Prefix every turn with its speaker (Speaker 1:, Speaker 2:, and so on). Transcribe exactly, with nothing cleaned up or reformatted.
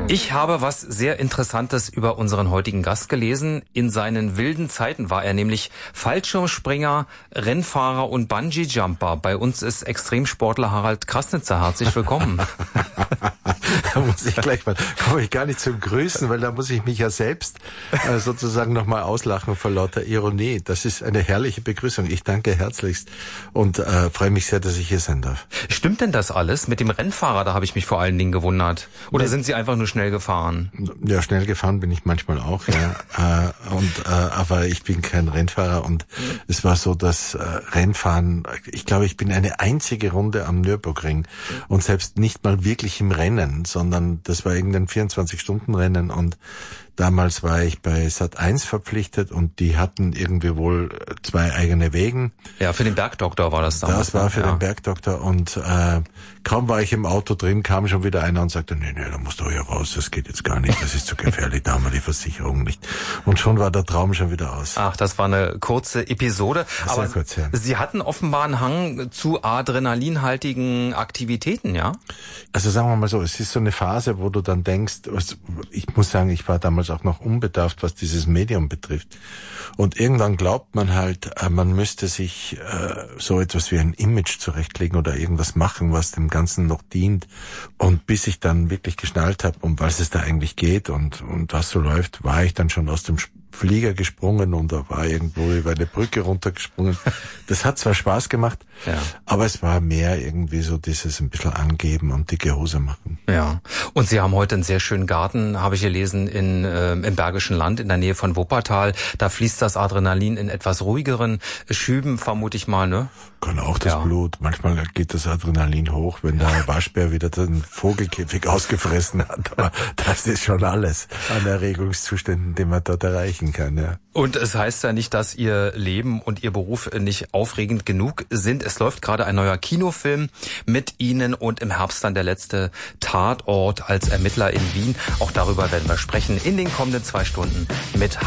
Speaker 1: Ich habe was sehr Interessantes über unseren heutigen Gast gelesen. In seinen wilden Zeiten war er nämlich Fallschirmspringer, Rennfahrer und Bungee-Jumper. Bei uns ist Extremsportler Harald Krasnitzer. Herzlich willkommen.
Speaker 2: Da muss ich gleich mal, komme ich gar nicht zum Grüßen, weil da muss ich mich ja selbst äh, sozusagen nochmal auslachen vor lauter Ironie. Das ist eine herrliche Begrüßung. Ich danke herzlichst und äh, freue mich sehr, dass ich hier sein darf.
Speaker 1: Stimmt denn das alles? Mit dem Rennfahrer, da habe ich mich vor allen Dingen gewundert. Oder nee. Sind Sie einfach nur schnell gefahren?
Speaker 2: Ja, schnell gefahren bin ich manchmal auch, ja. äh, und äh, aber ich bin kein Rennfahrer und es war so, dass äh, Rennfahren, ich glaube, ich bin eine einzige Runde am Nürburgring und selbst nicht mal wirklich im Rennen, sondern das war irgendein vierundzwanzig-Stunden-Rennen und damals war ich bei Sat eins verpflichtet und die hatten irgendwie wohl zwei eigene Wegen.
Speaker 1: Ja, für den Bergdoktor war das damals.
Speaker 2: Das war für
Speaker 1: ja.
Speaker 2: den Bergdoktor und äh, kaum war ich im Auto drin, kam schon wieder einer und sagte, nee, nee, da musst du hier raus, das geht jetzt gar nicht, das ist zu gefährlich, da haben wir die Versicherung nicht. Und schon war der Traum schon wieder aus.
Speaker 1: Ach, das war eine kurze Episode.
Speaker 2: Sehr
Speaker 1: aber
Speaker 2: kurz, ja.
Speaker 1: Sie hatten offenbar einen Hang zu adrenalinhaltigen Aktivitäten, ja?
Speaker 2: Also sagen wir mal so, es ist so eine Phase, wo du dann denkst, ich muss sagen, ich war damals auch noch unbedarft, was dieses Medium betrifft. Und irgendwann glaubt man halt, man müsste sich äh, so etwas wie ein Image zurechtlegen oder irgendwas machen, was dem Ganzen noch dient. Und bis ich dann wirklich geschnallt habe, um was es da eigentlich geht und, und was so läuft, war ich dann schon aus dem Flieger gesprungen und da war irgendwo über eine Brücke runtergesprungen. Das hat zwar Spaß gemacht, ja. aber es war mehr irgendwie so dieses ein bisschen angeben und dicke Hose machen.
Speaker 1: Ja, und Sie haben heute einen sehr schönen Garten, habe ich gelesen, in, äh, im Bergischen Land in der Nähe von Wuppertal. Da fließt das Adrenalin in etwas ruhigeren Schüben, vermute ich mal, ne?
Speaker 2: Kann auch das ja. Blut. Manchmal geht das Adrenalin hoch, wenn der Waschbär wieder den Vogelkäfig ausgefressen hat. Aber das ist schon alles an Erregungszuständen, die man dort erreichen kann, ja.
Speaker 1: Und es heißt ja nicht, dass Ihr Leben und Ihr Beruf nicht aufregend genug sind. Es läuft gerade ein neuer Kinofilm mit Ihnen und im Herbst dann der letzte Tatort als Ermittler in Wien. Auch darüber werden wir sprechen in den kommenden zwei Stunden mit